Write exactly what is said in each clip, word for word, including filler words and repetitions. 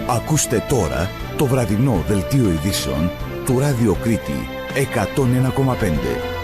Ακούστε τώρα το βραδινό δελτίο ειδήσεων του Ράδιο Κρήτη εκατόν ένα κόμμα πέντε.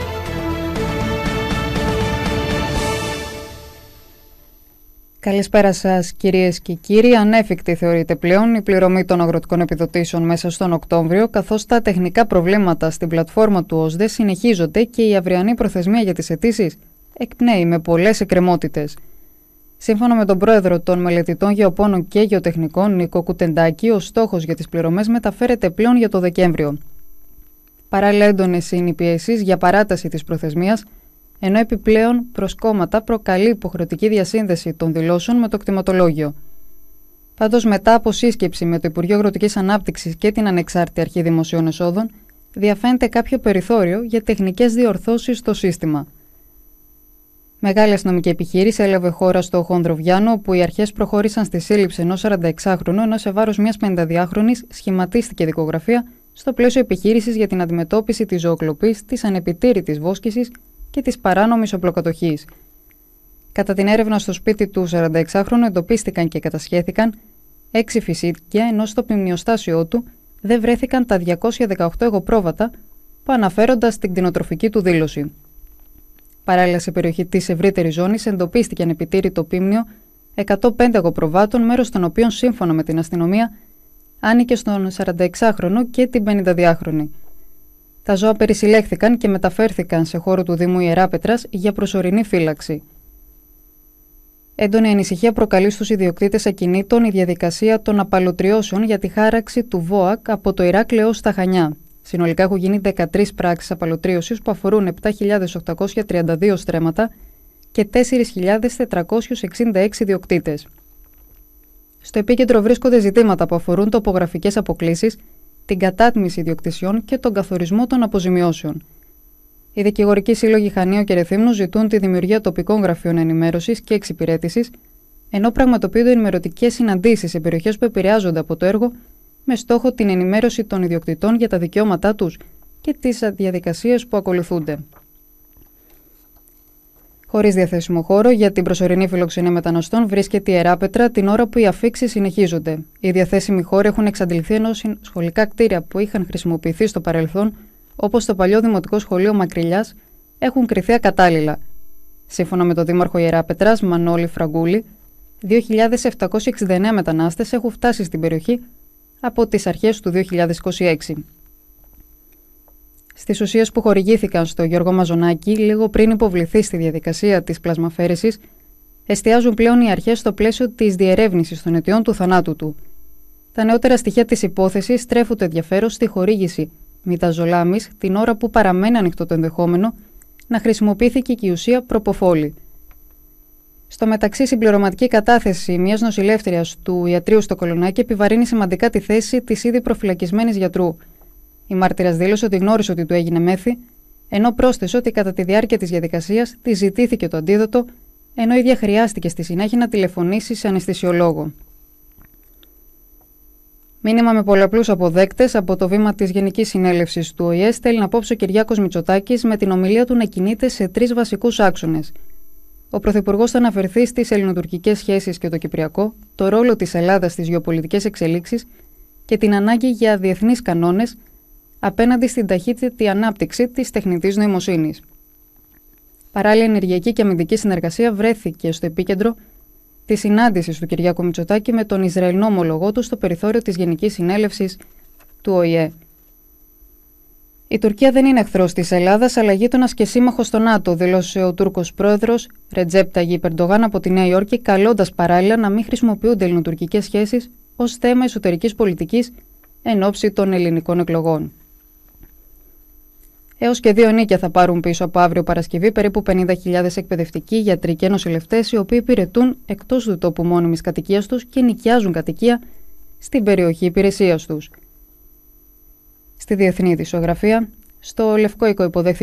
Καλησπέρα σας κυρίες και κύριοι. Ανέφικτη θεωρείται πλέον η πληρωμή των αγροτικών επιδοτήσεων μέσα στον Οκτώβριο, καθώς τα τεχνικά προβλήματα στην πλατφόρμα του ΟΣΔΕ συνεχίζονται και η αυριανή προθεσμία για τις αιτήσεις εκπνέει με πολλές εκκρεμότητες. Σύμφωνα με τον πρόεδρο των μελετητών γεωπόνων και γεωτεχνικών, Νίκο Κουτεντάκη, ο στόχος για τις πληρωμές μεταφέρεται πλέον για το Δεκέμβριο. Παράλληλα, έντονες είναι οι πιέσεις για παράταση της προθεσμίας, ενώ επιπλέον προσκόμματα προκαλεί υποχρεωτική διασύνδεση των δηλώσεων με το κτηματολόγιο. Πάντως, μετά από σύσκεψη με το Υπουργείο Αγροτικής Ανάπτυξης και την Ανεξάρτητη Αρχή Δημοσίων Εσόδων, διαφαίνεται κάποιο περιθώριο για τεχνικές διορθώσεις στο σύστημα. Μεγάλη αστυνομική επιχείρηση έλαβε χώρα στο Χονδροβιάνο, όπου οι αρχές προχώρησαν στη σύλληψη ενός σαρανταεξάχρονου, ενώ σε βάρος μιας πενηνταδυάχρονης σχηματίστηκε δικογραφία στο πλαίσιο επιχείρησης για την αντιμετώπιση της ζωοκλοπής, της ανεπιτήρητης βόσκησης και της παράνομης οπλοκατοχής. Κατά την έρευνα στο σπίτι του σαρανταεξάχρονου εντοπίστηκαν και κατασχέθηκαν έξι φυσίτια, ενώ στο ποιμνιοστάσιό του δεν βρέθηκαν τα διακόσια δεκαοκτώ εγωπρόβατα που αναφέρονταν στην κτηνοτροφική του δήλωση. Παράλληλα, σε περιοχή της ευρύτερης ζώνης εντοπίστηκε ανεπιτήρητο πίμνιο εκατόν πέντε εγωπροβάτων, μέρος των οποίων, σύμφωνα με την αστυνομία, άνοικε στον σαρανταεξάχρονο και την πενηνταδυάχρονη. Τα ζώα περισυλλέχθηκαν και μεταφέρθηκαν σε χώρο του Δήμου Ιεράπετρας για προσωρινή φύλαξη. Έντονη ανησυχία προκαλεί στους ιδιοκτήτες ακινήτων η διαδικασία των απαλωτριώσεων για τη χάραξη του ΒΟΑΚ από το Ηράκλειο στα Χανιά. Συνολικά έχουν γίνει δεκατρείς πράξεις απαλωτρίωσης που αφορούν επτά χιλιάδες οκτακόσια τριάντα δύο στρέμματα και τέσσερις χιλιάδες τετρακόσιους εξήντα έξι ιδιοκτήτες. Στο επίκεντρο βρίσκονται ζητήματα που αφορούν τοπογραφικές αποκλίσεις, την κατάτμιση ιδιοκτησιών και τον καθορισμό των αποζημιώσεων. Οι δικηγορικοί σύλλογοι Χανίων και Ρεθύμνου ζητούν τη δημιουργία τοπικών γραφείων ενημέρωσης και εξυπηρέτησης, ενώ πραγματοποιούνται ενημερωτικές συναντήσεις σε περιοχές που επηρεάζονται από το έργο, με στόχο την ενημέρωση των ιδιοκτητών για τα δικαιώματά τους και τις διαδικασίες που ακολουθούνται. Χωρίς διαθέσιμο χώρο για την προσωρινή φιλοξενία μεταναστών βρίσκεται η Ιεράπετρα την ώρα που οι αφίξεις συνεχίζονται. Οι διαθέσιμοι χώροι έχουν εξαντληθεί, ενώ σχολικά κτίρια που είχαν χρησιμοποιηθεί στο παρελθόν, όπως το παλιό Δημοτικό Σχολείο Μακρυλιάς, έχουν κριθεί ακατάλληλα. Σύμφωνα με τον Δήμαρχο Ιεράπετρας, Μανώλη Φραγκούλη, δύο χιλιάδες επτακόσιοι εξήντα εννέα μετανάστες έχουν φτάσει στην περιοχή από τις αρχές του δύο χιλιάδες είκοσι έξι. Στις ουσίες που χορηγήθηκαν στο Γιώργο Μαζονάκη λίγο πριν υποβληθεί στη διαδικασία της πλασμαφέρεσης, εστιάζουν πλέον οι αρχές στο πλαίσιο της διερεύνησης των αιτιών του θανάτου του. Τα νεότερα στοιχεία της υπόθεσης στρέφουν το ενδιαφέρον στη χορήγηση μηταζολάμης την ώρα που παραμένει ανοιχτό το ενδεχόμενο να χρησιμοποιήθηκε και η ουσία προποφόλη. Στο μεταξύ, συμπληρωματική κατάθεση μιας νοσηλεύτριας του ιατρείου στο Κολονάκι επιβαρύνει σημαντικά τη θέση της ήδη προφυλακισμένης γιατρού. Η μάρτυρας δήλωσε ότι γνώρισε ότι του έγινε μέθη, ενώ πρόσθεσε ότι κατά τη διάρκεια της διαδικασίας τη ζητήθηκε το αντίδοτο, ενώ η ίδια χρειάστηκε στη συνέχεια να τηλεφωνήσει σε αναισθησιολόγο. Μήνυμα με πολλαπλούς αποδέκτες από το βήμα της Γενικής Συνέλευσης του Ο Η Ε στέλνει απόψε ο Κυριάκος Μητσοτάκης με την ομιλία του να κινείται σε τρεις βασικούς άξονες. Ο Πρωθυπουργός θα αναφερθεί στις ελληνοτουρκικές σχέσεις και το Κυπριακό, το ρόλο της Ελλάδας στις γεωπολιτικές εξελίξεις και την ανάγκη για διεθνείς κανόνες απέναντι στην ταχύτατη ανάπτυξη της τεχνητής νοημοσύνης. Παράλληλα, η ενεργειακή και αμυντική συνεργασία βρέθηκε στο επίκεντρο της συνάντησης του Κυριάκου Μητσοτάκη με τον Ισραηλινό ομολογό του στο περιθώριο της Γενικής Συνέλευσης του Ο Η Ε. Η Τουρκία δεν είναι εχθρός της Ελλάδας, αλλά γείτονας και σύμμαχος στο ΝΑΤΟ, δήλωσε ο Τούρκος πρόεδρος Ρετζέπ Ταγιίπ Ερντογάν από τη Νέα Υόρκη, καλώντας παράλληλα να μην χρησιμοποιούνται ελληνοτουρκικές σχέσεις ως θέμα εσωτερικής πολιτικής εν ώψη των ελληνικών εκλογών. Έως και δύο νίκια θα πάρουν πίσω από αύριο Παρασκευή περίπου πενήντα χιλιάδες εκπαιδευτικοί, γιατροί και νοσηλευτές, οι οποίοι υπηρετούν εκτός του τόπου μόνιμης κατοικίας τους και νοικιάζουν κατοικία στην περιοχή υπηρεσίας τους. Στη διεθνή ειδησιογραφία, στο Λευκό Οίκο υποδέχθηκε